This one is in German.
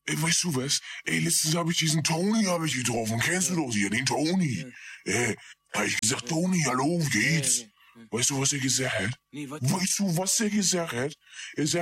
Ey, weißt du was? Ey, letztens habe ich diesen Tony getroffen. Kennst du doch hier, den Tony? Ey, hab ich gesagt, Tony, hallo, wie geht's? Weißt du, was er gesagt hat? Nee, was? Weißt du, was er gesagt hat? Er sagt,